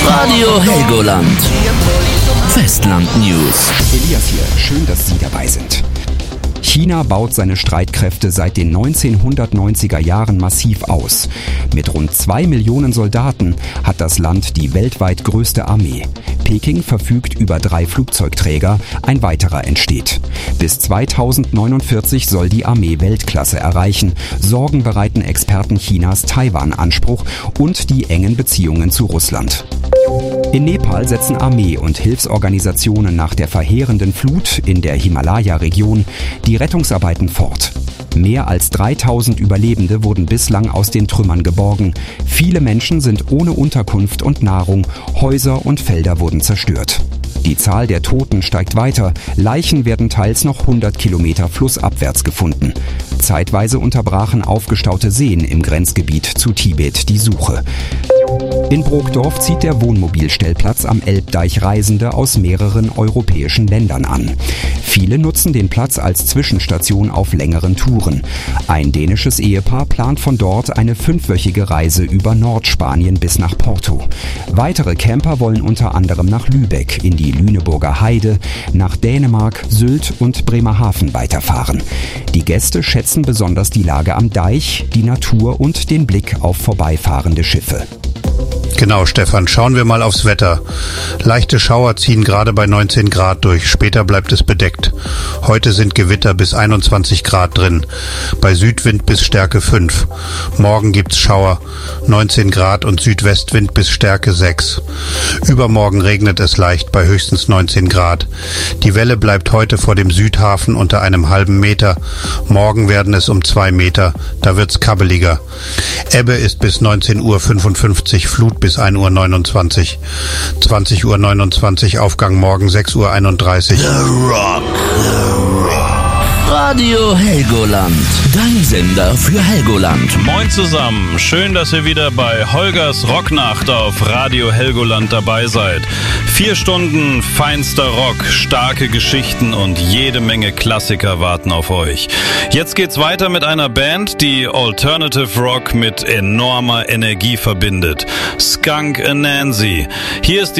Radio Helgoland. Festland News. Elias hier, schön, dass Sie dabei sind. China baut seine Streitkräfte seit den 1990er Jahren massiv aus. Mit rund 2 Millionen Soldaten hat das Land die weltweit größte Armee. Peking verfügt über 3 Flugzeugträger, ein weiterer entsteht. Bis 2049 soll die Armee Weltklasse erreichen, Sorgen bereiten Experten Chinas Taiwan-Anspruch und die engen Beziehungen zu Russland. In Nepal setzen Armee und Hilfsorganisationen nach der verheerenden Flut in der Himalaya-Region die Rettungsarbeiten fort. Mehr als 3000 Überlebende wurden bislang aus den Trümmern geborgen. Viele Menschen sind ohne Unterkunft und Nahrung, Häuser und Felder wurden zerstört. Die Zahl der Toten steigt weiter. Leichen werden teils noch 100 Kilometer flussabwärts gefunden. Zeitweise unterbrachen aufgestaute Seen im Grenzgebiet zu Tibet die Suche. In Brokdorf zieht der Wohnmobilstellplatz am Elbdeich Reisende aus mehreren europäischen Ländern an. Viele nutzen den Platz als Zwischenstation auf längeren Touren. Ein dänisches Ehepaar plant von dort eine 5-wöchige Reise über Nordspanien bis nach Porto. Weitere Camper wollen unter anderem nach Lübeck, in die Lüneburger Heide, nach Dänemark, Sylt und Bremerhaven weiterfahren. Die Gäste schätzen besonders die Lage am Deich, die Natur und den Blick auf vorbeifahrende Schiffe. Genau, Stefan, schauen wir mal aufs Wetter. Leichte Schauer ziehen gerade bei 19 Grad durch, später bleibt es bedeckt. Heute sind Gewitter bis 21 Grad drin, bei Südwind bis Stärke 5. Morgen gibt's Schauer, 19 Grad und Südwestwind bis Stärke 6. Übermorgen regnet es leicht bei höchstens 19 Grad. Die Welle bleibt heute vor dem Südhafen unter einem halben Meter. Morgen werden es um 2 Meter, da wird's kabbeliger. Ebbe ist bis 19:55 Uhr, Flut bis 1:29 Uhr. 20:29 Uhr Aufgang morgen 6:31 Uhr. The Rock. Radio Helgoland. Dein Sender für Helgoland. Moin zusammen. Schön, dass ihr wieder bei Holgers Rocknacht auf Radio Helgoland dabei seid. 4 Stunden feinster Rock, starke Geschichten und jede Menge Klassiker warten auf euch. Jetzt geht's weiter mit einer Band, die Alternative Rock mit enormer Energie verbindet. Skunk Anansie. Hier ist die